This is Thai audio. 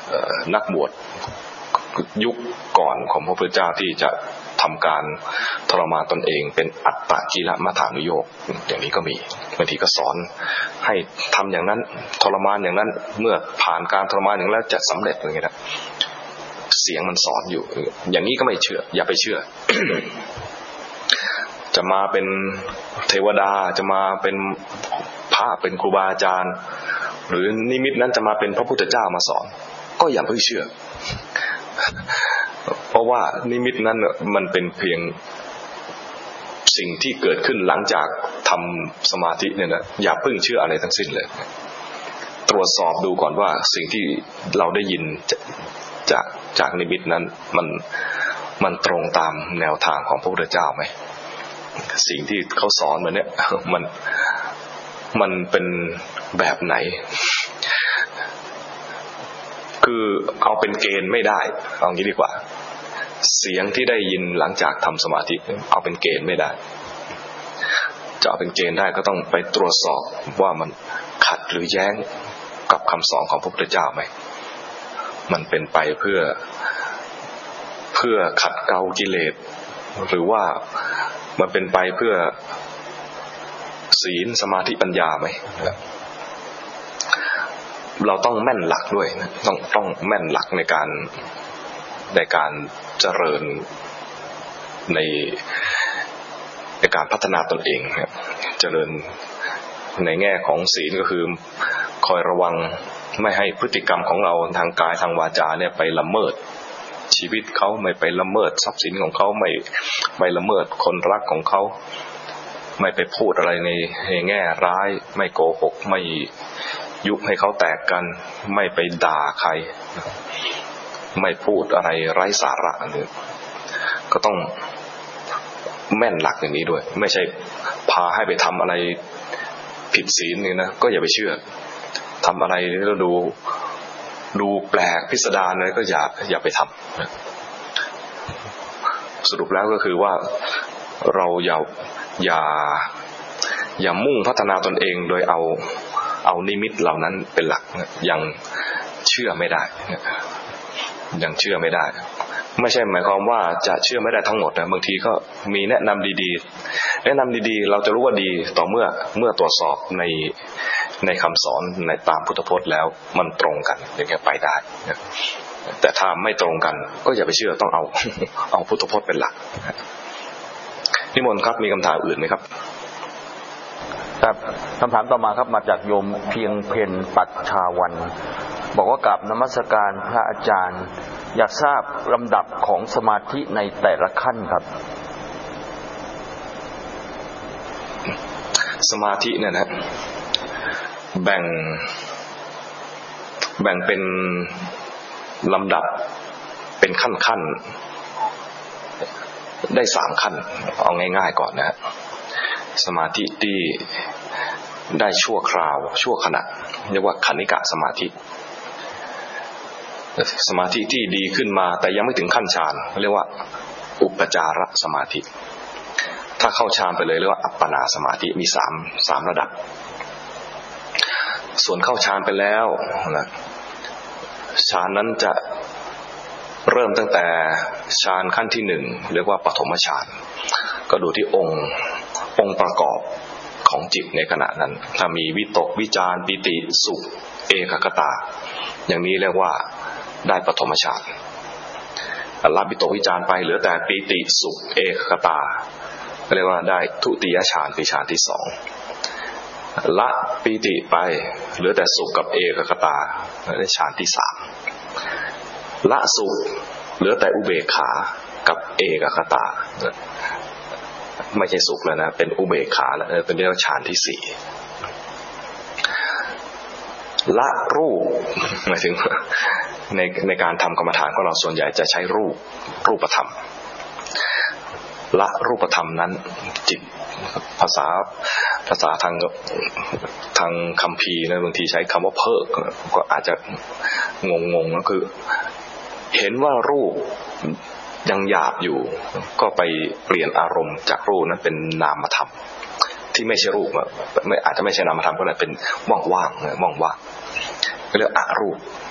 นักบวชยุคก่อนของพระพุทธเจ้าที่จะทำการทรมานตนเองเป็นอัตตกิลมัฏฐานุโยคอย่างนี้ก็มีบางทีก็สอนให้ทำอย่างนั้นทรมานอย่างนั้นเมื่อผ่านการทรมานอย่างนั้นแล้วจะสำเร็จอย่างนี้นะเสียงมันสอนอยู่อย่างนี้ก็ไม่เชื่ออย่าไปเชื่อ จะมาเป็นเทวดาจะมาเป็นพระเป็นครูบาอาจารย์หรือนิมิตนั้นจะมาเป็นพระพุทธเจ้ามาสอนก็อย่าเพิ่งเชื่อเพราะว่านิมิตนั้นมันเป็นเพียงสิ่งที่เกิดขึ้นหลังจากทำสมาธิเนี่ยนะอย่าเพิ่งเชื่ออะไรทั้งสิ้นเลยตรวจสอบดูก่อนว่าสิ่งที่เราได้ยินจากนิมิตนั้นมันตรงตามแนวทางของพระพุทธเจ้าไหมสิ่งที่เขาสอนมาเนี่ยมันเป็นแบบไหนคือเอาเป็นเกณฑ์ไม่ได้เอางี้ดีกว่าเสียงที่ได้ยินหลังจากทำสมาธิเอาเป็นเกณฑ์ไม่ได้จะเอาเป็นเกณฑ์ได้ก็ต้องไปตรวจสอบว่ามันขัดหรือแย้งกับคำสอนของพระพุทธเจ้าไหมมันเป็นไปเพื่อขัดเกลากิเลสหรือว่ามันเป็นไปเพื่อศีลสมาธิปัญญาไหมเราต้องแม่นหลักด้วยนะต้องแม่นหลักในการเจริญในการพัฒนาตนเองครับเจริญในแง่ของศีลก็คือคอยระวังไม่ให้พฤติกรรมของเราทางกายทางวาจาเนี่ยไปละเมิดชีวิตเขาไม่ไปละเมิดทรัพย์สินของเขาไม่ไปละเมิดคนรักของเขาไม่ไปพูดอะไรในแง่ร้ายไม่โกหกไม่ยุให้เขาแตกกันไม่ไปด่าใครไม่พูดอะไรไร้สาระเลยก็ต้องแม่นหลักอย่างนี้ด้วยไม่ใช่พาให้ไปทำอะไรผิดศีลนี่นะก็อย่าไปเชื่อทำอะไรแล้วดูแปลกพิสดารอะไรก็อย่าไปทำสรุปแล้วก็คือว่าเราอย่ามุ่งพัฒนาตนเองโดยเอานิมิตเหล่านั้นเป็นหลักยังเชื่อไม่ได้ยังเชื่อไม่ได้ไม่ใช่หมายความว่าจะเชื่อไม่ได้ทั้งหมดนะบางทีก็มีแนะนำดีๆแนะนำดีๆเราจะรู้ว่าดีต่อเมื่อตรวจสอบในคำสอนในตามพุทธพจน์แล้วมันตรงกันอย่างเงี้ยไปได้แต่ถ้าไม่ตรงกันก็อย่าไปเชื่อต้องเอาพุทธพจน์เป็นหลักนิมนต์ครับมีคำถามอื่นไหมครับครับคำถามต่อมาครับมาจากโยมเพียงเพ็ญปัจชาวันบอกว่ากราบนมัสการพระอาจารย์อยากทราบลำดับของสมาธิในแต่ละขั้นครับสมาธิเนี่ยนะแบ่งเป็นลำดับเป็นขั้นได้3ขั้นเอาง่ายๆก่อนนะสมาธิที่ได้ชั่วคราวชั่วขณะเรียกว่าคณิกะสมาธิสมาธิที่ดีขึ้นมาแต่ยังไม่ถึงขั้นฌานเรียกว่าอุปจารสมาธิถ้าเข้าฌานไปเลยเรียกว่าอัปปนาสมาธิมี3ระดับส่วนเข้าฌานไปแล้วนะฌานนั้นจะเริ่มตั้งแต่ฌานขั้นที่1เรียกว่าปฐมฌานก็ดูที่องค์ประกอบของจิตในขณะนั้นถ้ามีวิตกวิจารปิติสุขเอกคตาอย่างนี้เรียกว่าได้ปฐมฌานละวิตกวิจารไปเหลือแต่ปิติสุขเอกคตาเรียกว่าได้ทุติยฌานคือฌานที่2ละปิติไปเหลือแต่สุขกับเอกคตาได้ฌานที่3ละสุขเหลือแต่อุเบกขากับเอกคตาไม่ใช่สุขแล้วนะเป็นอุเบกขาแล้วเป็นเรียกว่าฌานที่4ละรูปหมายถึงในการทำกรรมฐานของเราส่วนใหญ่จะใช้รูปธรรมละรูปธรรมนั้นจิตภาษาทางคัมภีร์นะบางทีใช้คำว่าเพิกก็อาจจะงงก็คือเห็นว่ารูปยังหยาบอยู่ก็ไปเปลี่ยนอารมณ์จากรูปนั้นเป็นนามธรรมที่ไม่ใช่รูปไม่อาจจะไม่ใช่นามธรรมก็ได้เป็นว่างๆก็เรียกอรูป